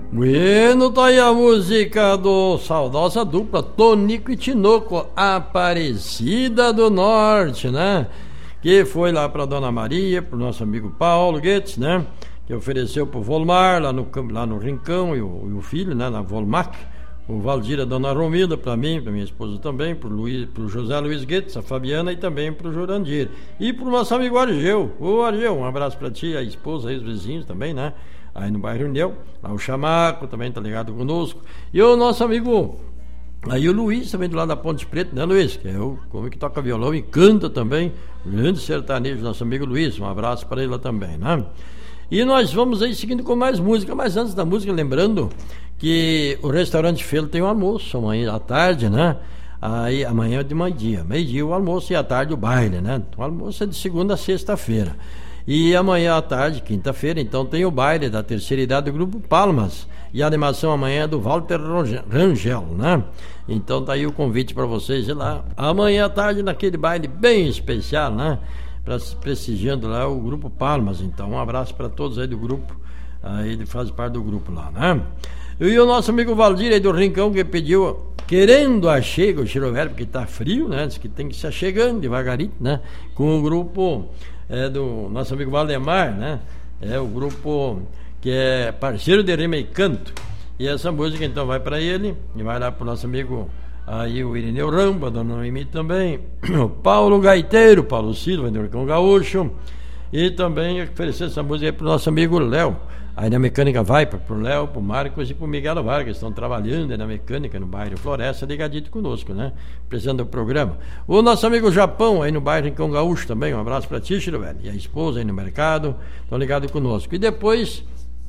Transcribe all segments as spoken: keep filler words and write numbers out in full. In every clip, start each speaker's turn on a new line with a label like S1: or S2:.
S1: Bueno, tá aí a música do saudosa dupla Tonico e Tinoco, Aparecida do Norte, né? Que foi lá pra Dona Maria, pro nosso amigo Paulo Guedes, né? Que ofereceu pro Volmar, lá no, lá no Rincão, e o, e o filho, né? Na Volmac. O Valdir, a Dona Romilda, pra mim, pra minha esposa também, pro, Luiz, pro José Luiz Guedes, a Fabiana, e também pro Jurandir. E pro nosso amigo Argeu. Ô Argeu, um abraço pra ti, a esposa e os vizinhos também, né? Aí no bairro União, lá o Chamaco também tá ligado conosco. E o nosso amigo, aí o Luiz também do lado da Ponte Preta, né, Luiz? Que é o como que toca violão e canta também, o grande sertanejo, nosso amigo Luiz, um abraço para ele lá também, né? E nós vamos aí seguindo com mais música, mas antes da música, lembrando que o restaurante Felo tem um almoço amanhã à tarde, né? Aí amanhã é de meio-dia, meio-dia o almoço e à tarde o baile, né? O almoço é de segunda a sexta-feira. E amanhã à tarde, quinta-feira, então tem o baile da terceira idade do Grupo Palmas. E a animação amanhã é do Walter Rangel, né? Então tá aí o convite para vocês ir lá. Amanhã à tarde, naquele baile bem especial, né? Pra, prestigiando lá o Grupo Palmas. Então um abraço para todos aí do grupo. Aí ele faz parte do grupo lá, né? E o nosso amigo Valdir aí do Rincão, que pediu, querendo achega o Chirovelho, porque tá frio, né? Diz que tem que se achegando devagarinho, né? Com o grupo... é do nosso amigo Valdemar, né? É o grupo que é parceiro de Rima e Canto. E essa música então vai para ele e vai lá pro nosso amigo aí o Irineu Rampa, Dona Noemi também, o Paulo Gaiteiro, Paulo Silva, do Orcão Gaúcho, e também oferecer essa música aí pro nosso amigo Léo. Aí na mecânica vai pro Léo, pro Marcos e pro Miguel Vargas, estão trabalhando aí na mecânica no bairro Floresta, ligadito conosco, né? Precisando do programa. O nosso amigo Japão, aí no bairro Rincão Gaúcho também, um abraço pra ti, Chiro Velho. E a esposa aí no mercado, estão ligados conosco. E depois,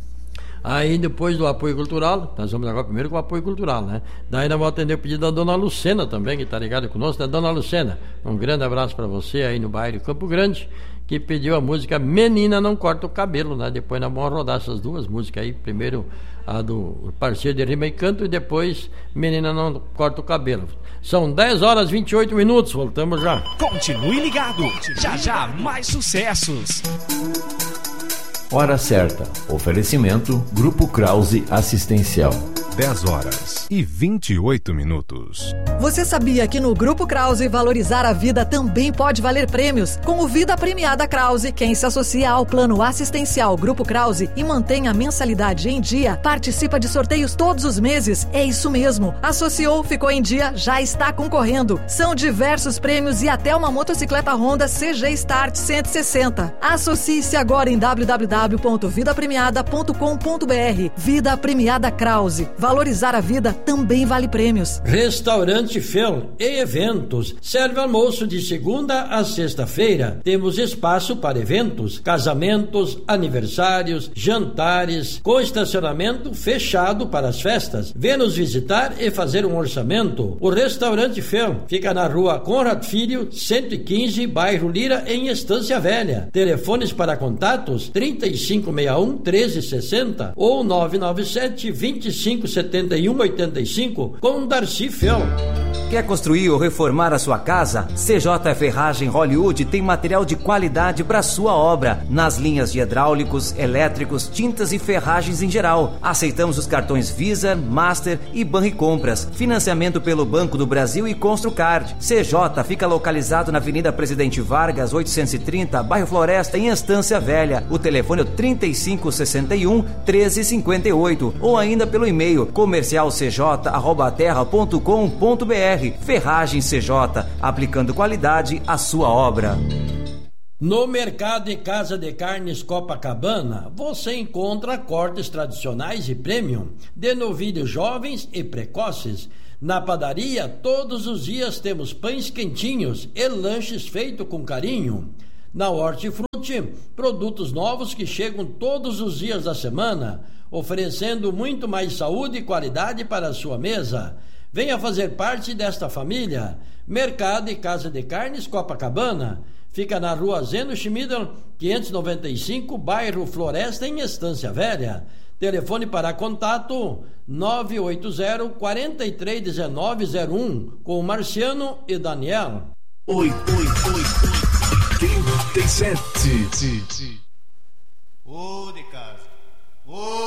S1: aí depois do apoio cultural, nós vamos agora primeiro com o apoio cultural, né? Daí nós vamos atender o pedido da Dona Lucena também, que tá ligada conosco, né? Dona Lucena, um grande abraço pra você aí no bairro Campo Grande, que pediu a música Menina Não Corta o Cabelo, né? Depois nós vamos rodar essas duas músicas aí, primeiro a do parceiro de Rima e Canto e depois Menina Não Corta o Cabelo. São dez horas e vinte e oito minutos, voltamos já.
S2: Continue ligado, já já mais sucessos.
S3: Hora certa, oferecimento Grupo Krause Assistencial.
S2: dez horas e vinte e oito minutos.
S4: Você sabia que no Grupo Krause valorizar a vida também pode valer prêmios? Com o Vida Premiada Krause, quem se associa ao plano assistencial Grupo Krause e mantém a mensalidade em dia, participa de sorteios todos os meses. É isso mesmo. Associou, ficou em dia, já está concorrendo. São diversos prêmios e até uma motocicleta Honda C G Start cento e sessenta. Associe-se agora em w w w ponto vida premiada ponto com ponto b r. Vida Premiada Krause. Valorizar a vida também vale prêmios.
S1: Restaurante Fel e Eventos. Serve almoço de segunda a sexta-feira. Temos espaço para eventos, casamentos, aniversários, jantares, com estacionamento fechado para as festas. Vê nos visitar e fazer um orçamento. O Restaurante Fel fica na rua Conrad Filho, cento e quinze, bairro Lira, em Estância Velha. Telefones para contatos trinta e cinco sessenta e um, treze sessenta ou nove nove sete, vinte e cinco, setenta e um, oitenta e cinco com Darcy Fel.
S5: Quer construir ou reformar a sua casa? C J Ferragem Hollywood tem material de qualidade para sua obra, nas linhas de hidráulicos, elétricos, tintas e ferragens em geral. Aceitamos os cartões Visa, Master e Banricompras. Financiamento pelo Banco do Brasil e Construcard. C J fica localizado na Avenida Presidente Vargas, oitocentos e trinta, bairro Floresta, em Estância Velha. O telefone é trinta e cinco sessenta e um, treze cinquenta e oito ou ainda pelo e-mail comercial c j arroba terra ponto com ponto b r. Ferragem C J, aplicando qualidade à sua obra.
S1: No Mercado e Casa de Carnes Copacabana, você encontra cortes tradicionais e premium de novilhos jovens e precoces. Na padaria, todos os dias temos pães quentinhos e lanches feitos com carinho. Na Hortifruti, produtos novos que chegam todos os dias da semana, oferecendo muito mais saúde e qualidade para a sua mesa. Venha fazer parte desta família. Mercado e Casa de Carnes Copacabana. Fica na rua Zeno Schmidl, quinhentos e noventa e cinco, bairro Floresta, em Estância Velha. Telefone para contato nove oito zero, quatro três um nove zero um com Marciano e Daniel.
S2: Oi, oi, oi, oitenta e sete. Ô, de casa. Ô.